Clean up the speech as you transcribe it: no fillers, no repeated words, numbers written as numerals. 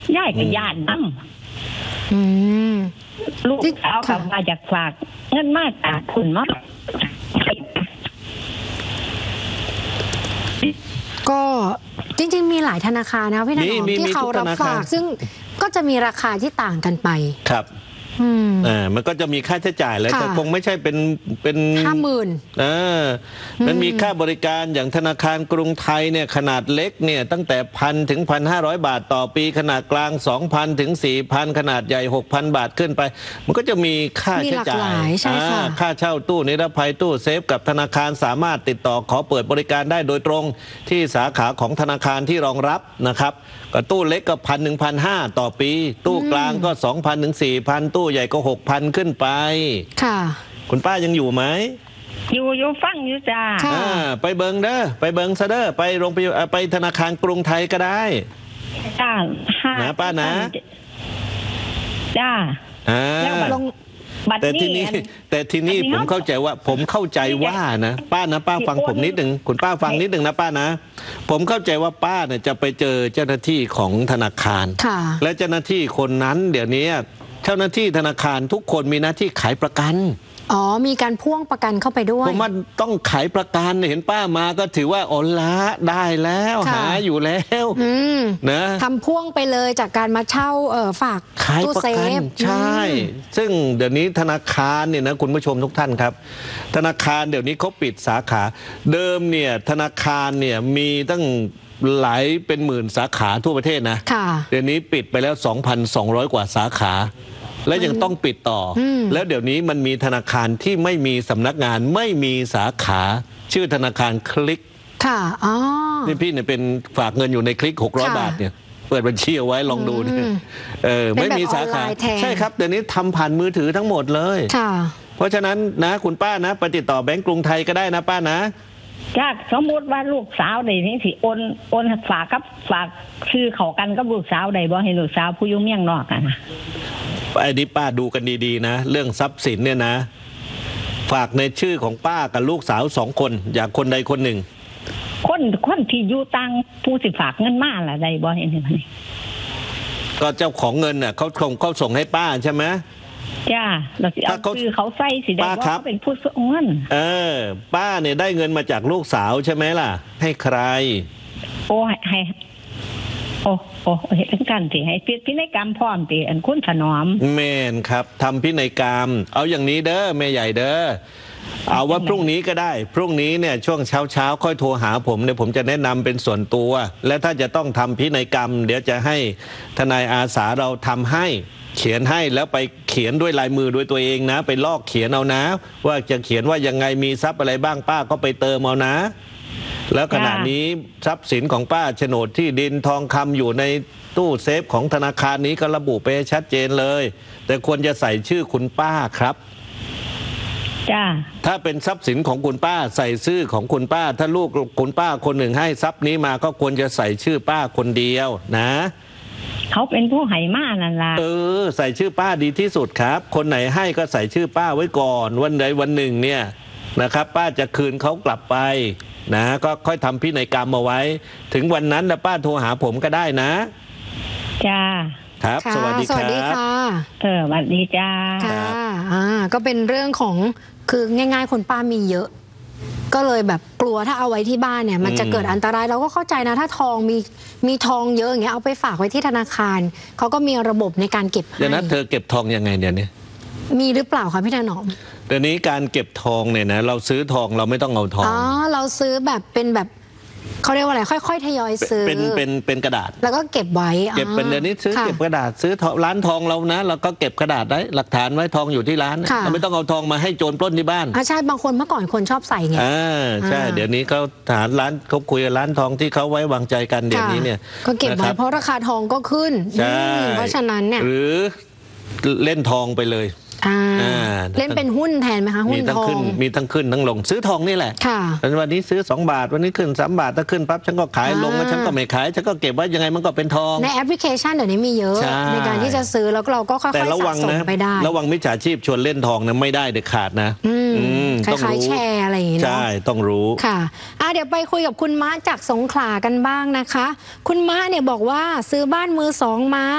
ย่ายกับญาตินั่งลูกสาวกับมาจากฝากเงินมากจากคุณมากก็จริงๆมีหลายธนาคารนะพี่ถนอมที่เขารับฝากซึ่งก็จะมีราคาที่ต่างกันไปครับมันก็จะมีค่าใช้จ่ายแล้วแต่คงไม่ใช่เป็น50,000มันมีค่าบริการอย่างธนาคารกรุงไทยเนี่ยขนาดเล็กเนี่ยตั้งแต่1,000 ถึง 1,500 บาทต่อปีขนาดกลาง 2,000 ถึง 4,000 ขนาดใหญ่ 6,000 บาทขึ้นไปมันก็จะมีค่าใช้จ่ายค่าเช่าตู้นิรภัยตู้เซฟกับธนาคารสามารถติดต่อขอเปิดบริการได้โดยตรงที่สาขาของธนาคารที่รองรับนะครับก็ตู้เล็กก็1,000 ถึง 1,500 ต่อปีตู้กลางก็ 2,000 ถึง 4,000 ตู้ใหญ่ก็ 6,000 ขึ้นไปค่ะคุณป้ายังอยู่ไหมอยู่ฟังอยู่จ้าไปเบิงเด้อไปเบิงซะเด้อไปโรงพยาบาลไปธนาคารกรุงไทยก็ได้จ้านะป้านะจ้าแต่ทีนี้ผมเข้าใจว่านะป้าฟังผมนิดหนึ่งคุณป้าฟังนิดหนึ่งนะป้านะผมเข้าใจว่าป้าเนี่ยจะไปเจอเจ้าหน้าที่ของธนาคารและเจ้าหน้าที่คนนั้นเดี๋ยวนี้เจ้าหน้าที่ธนาคารทุกคนมีหน้าที่ขายประกันมีการพ่วงประกันเข้าไปด้วยผมว่าต้องขายประกันเห็นป้ามาก็ถือว่าอ๋อละได้แล้วหาอยู่แล้วนะทำพ่วงไปเลยจากการมาเช่าฝากขายประกันใช่ซึ่งเดี๋ยวนี้ธนาคารเนี่ยนะคุณผู้ชมทุกท่านครับธนาคารเดี๋ยวนี้เขาปิดสาขาเดิมเนี่ยธนาคารเนี่ยมีตั้งหลายเป็นหมื่นสาขาทั่วประเทศนะเดี๋ยวนี้ปิดไปแล้ว 2,200 กว่าสาขาและยังต้องปิดต่อแล้วเดี๋ยวนี้มันมีธนาคารที่ไม่มีสำนักงานไม่มีสาขาชื่อธนาคารคลิกนี่พี่เนี่ยเป็นฝากเงินอยู่ในคลิก600 บาทเนี่ยเปิดบัญชีเอาไว้ลองดูเนี่ยไม่มีสาขาใช่ครับเดี๋ยวนี้ทำผ่านมือถือทั้งหมดเลยเพราะฉะนั้นนะคุณป้านะไปติดต่อแบงก์กรุงไทยก็ได้นะป้านะจ้าสมมติว่าลูกสาวใดนี่สิโอนฝากกับฝากชื่อเขากันกับลูกสาวใดบ่ให้ลูกสาวผู้ยุ่งเมี่ยงนอกกันนะไอ้นี่ป้าดูกันดีๆนะเรื่องทรัพย์สินเนี่ยนะฝากในชื่อของป้ากับลูกสาว2 คนอย่างคนใดคนหนึ่งคนที่อยู่ตังผู้สิฝากเงินมาล่ะใดบ่เห็นไหมก็เจ้าของเงินน่ะเขาส่งให้ป้าใช่ไหมจ้าเราสิเอาคือเขาใส่สิได้ว่าเขาเป็นผู้ส่งเงินป้าเนี่ยได้เงินมาจากลูกสาวใช่ไหมล่ะให้ใครให้เห็นกันสิให้พินัยกรรมพร้อมสิอันคุณถนอมแม่นครับทำพินัยกรรมเอาอย่างนี้เด้อแม่ใหญ่เด้อเอาว่าพรุ่งนี้ก็ได้พรุ่งนี้เนี่ยช่วงเช้าค่อยโทรหาผมเนี่ยผมจะแนะนำเป็นส่วนตัวและถ้าจะต้องทำพินัยกรรมเดี๋ยวจะให้ทนายอาสาเราทำให้เขียนให้แล้วไปเขียนด้วยลายมือด้วยตัวเองนะไปลอกเขียนเอานะว่าจะเขียนว่ายังไงมีทรัพย์อะไรบ้างป้าก็ไปเติมเอานะแล้วขณะนี้ทรัพย์สินของป้าโฉนดที่ดินทองคำอยู่ในตู้เซฟของธนาคารนี้ก็ระบุไปชัดเจนเลยแต่ควรจะใส่ชื่อคุณป้าครับจ้าถ้าเป็นทรัพย์สินของคุณป้าใส่ชื่อของคุณป้าถ้าลูกคุณป้าคนหนึ่งให้ทรัพย์นี้มาก็ควรจะใส่ชื่อป้าคนเดียวนะเขาเป็นผู้ให้มานั่นล่ะใส่ชื่อป้าดีที่สุดครับคนไหนให้ก็ใส่ชื่อป้าไว้ก่อนวันใดวันหนึ่งเนี่ยนะครับป้าจะคืนเขากลับไปนะก็ค่อยทำพินัยกรรมเอาไว้ถึงวันนั้นนะป้าโทรหาผมก็ได้นะจ้าครับสวัสดีครับสวัสดีจ้าก็เป็นเรื่องของคือง่ายๆคนป้ามีเยอะก็เลยแบบกลัวถ้าเอาไว้ที่บ้านเนี่ยมันจะเกิดอันตรายเราก็เข้าใจนะถ้าทองมีทองเยอะอย่างเงี้ยเอาไปฝากไว้ที่ธนาคารเขาก็มีระบบในการเก็บให้เดี๋ยวนะเธอเก็บทองยังไงเดี๋ยวนี้มีหรือเปล่าคะพี่ถนอมเดี๋ยวนี้การเก็บทองเนี่ยนะเราซื้อทองเราไม่ต้องเอาทองเราซื้อแบบเป็นแบบเขาเรียกว่าอะไรค่อยๆทยอยซื้อเป็นกระดาษแล้วก็เก็บไว้เก็บเป็นเดี๋ยวนี้ซื้อเก็บกระดาษซื้อร้านทองเรานะเราก็เก็บกระดาษได้หลักฐานไว้ทองอยู่ที่ร้านเราไม่ต้องเอาทองมาให้โจรปล้นที่บ้านใช่บางคนเมื่อก่อนคนชอบใส่ไงใช่เดี๋ยวนี้เขาฐานร้านเขาคุยกับร้านทองที่เขาไว้วางใจกันเดี๋ยวนี้เนี่ยก็เก็บไว้เพราะราคาทองก็ขึ้นเพราะฉะนั้นเนี่ยหรือเล่นทองไปเลยเล่นเป็นหุ้นแทนไหมคะหุ้นทองมีทั้งขึ้นทั้งลงซื้อทองนี่แหละวันนี้ซื้อ2 บาทวันนี้ขึ้น3 บาทถ้าขึ้นปั๊บฉันก็ขายลงแล้วฉันก็ไม่ขายฉันก็เก็บไว้ยังไงมันก็เป็นทองในแอปพลิเคชันเดี๋ยวนี้มีเยอะในการที่จะซื้อแล้วเราก็ค่อยๆสะสมไปได้ระวังมิจฉาชีพชวนเล่นทองนะไม่ได้เด็ดขาดนะคล้ายๆแชร์อะไรอย่างนี้ใช่ต้องรู้ค่ะเดี๋ยวไปคุยกับคุณม้าจากสงขลากันบ้างนะคะคุณม้าเนี่ยบอกว่าซื้อบ้านมือ 2มา